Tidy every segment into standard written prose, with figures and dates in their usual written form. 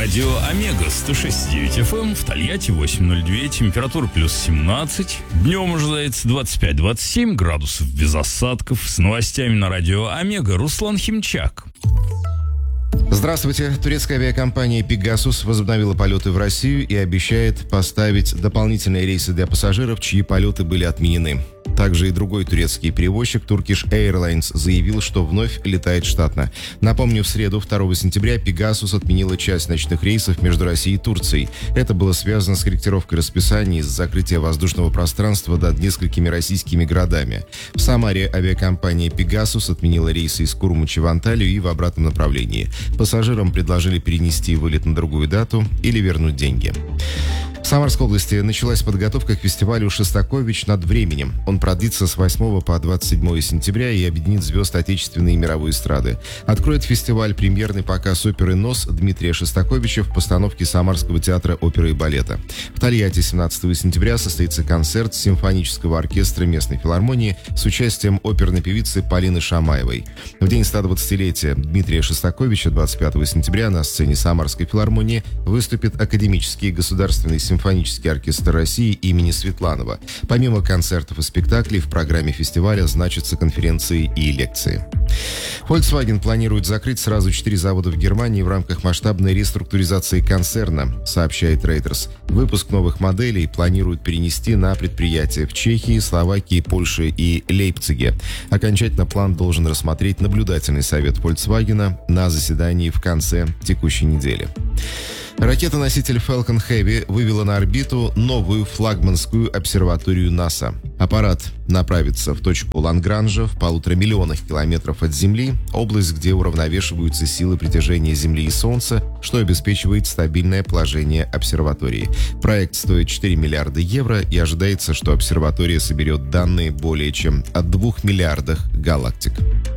Радио Омега 106.9 FM, в Тольятти 8.02, температура плюс 17. Днем ожидается 25-27 градусов без осадков. С новостями на Радио Омега Руслан Химчак. Здравствуйте. Турецкая авиакомпания «Пегасус» возобновила полеты в Россию и обещает поставить дополнительные рейсы для пассажиров, чьи полеты были отменены. Также и другой турецкий перевозчик Turkish Airlines заявил, что вновь летает штатно. Напомню, в среду, 2 сентября, «Пегасус» отменила часть ночных рейсов между Россией и Турцией. Это было связано с корректировкой расписания из-за закрытия воздушного пространства над несколькими российскими городами. В Самаре авиакомпания «Пегасус» отменила рейсы из Курумыча в Анталию и в обратном направлении. Пассажирам предложили перенести вылет на другую дату или вернуть деньги. В Самарской области началась подготовка к фестивалю «Шостакович над временем». Он продлится с 8 по 27 сентября и объединит звезд отечественной и мировой эстрады. Откроет фестиваль премьерный показ оперы «Нос» Дмитрия Шостаковича в постановке Самарского театра оперы и балета. В Тольятти 17 сентября состоится концерт симфонического оркестра местной филармонии с участием оперной певицы Полины Шамаевой. В день 120-летия Дмитрия Шостаковича 25 сентября на сцене Самарской филармонии выступит Академический государственный симфонический оркестр России имени Светланова. Помимо концертов и спектаклей, в программе фестиваля значатся конференции и лекции. Volkswagen планирует закрыть сразу 4 завода в Германии в рамках масштабной реструктуризации концерна, сообщает Reuters. Выпуск новых моделей планируют перенести на предприятия в Чехии, Словакии, Польше и Лейпциге. Окончательно план должен рассмотреть наблюдательный совет Volkswagen на заседании в конце текущей недели. Ракета-носитель Falcon Heavy вывела на орбиту новую флагманскую обсерваторию НАСА. Аппарат направится в точку Лагранжа в 1,5 миллиона километров от Земли, область, где уравновешиваются силы притяжения Земли и Солнца, что обеспечивает стабильное положение обсерватории. Проект стоит 4 миллиарда евро и ожидается, что обсерватория соберет данные более чем о 2 миллиардах галактик.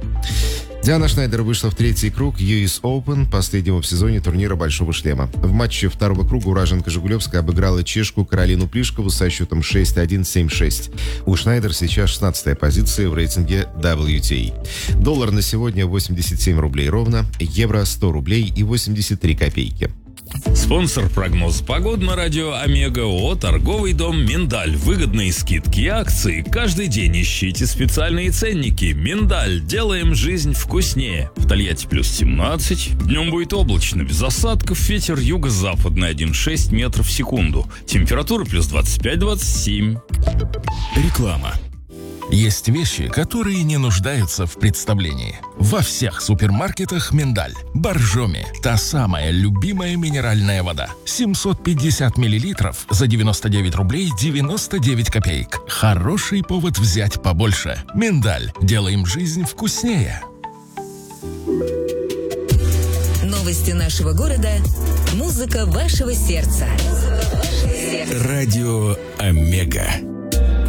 Диана Шнайдер вышла в третий круг US Open, последнего в сезоне турнира «Большого шлема». В матче второго круга уроженка Жигулевска обыграла чешку Каролину Плишкову со счетом 6-1, 7-6. У Шнайдер сейчас 16-я позиция в рейтинге WTA. Доллар на сегодня 87 рублей ровно, евро 100 рублей и 83 копейки. Спонсор прогноза погоды на Радио Омега ООО «Торговый дом Миндаль». Выгодные скидки и акции. Каждый день ищите специальные ценники. Миндаль. Делаем жизнь вкуснее. В Тольятти плюс 17. Днем будет облачно, без осадков. Ветер юго-западный 1,6 метров в секунду. Температура плюс 25-27. Реклама. Есть вещи, которые не нуждаются в представлении. Во всех супермаркетах «Миндаль». Боржоми. Та самая любимая минеральная вода. 750 миллилитров за 99 рублей 99 копеек. Хороший повод взять побольше. «Миндаль». Делаем жизнь вкуснее. Новости нашего города. Музыка вашего сердца. Радио Омега.